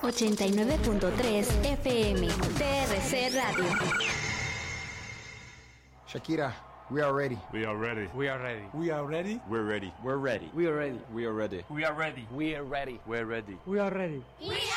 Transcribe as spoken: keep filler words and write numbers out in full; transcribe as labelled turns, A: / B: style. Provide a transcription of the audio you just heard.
A: ochenta y nueve punto tres F M, T R C Radio.
B: Shakira, we are ready.
C: We are ready.
D: We are ready.
E: We are ready.
C: We're ready.
F: We're ready.
E: We are ready.
F: We are ready.
D: We are ready.
E: We are ready.
F: We're ready.
E: We are ready.
A: We are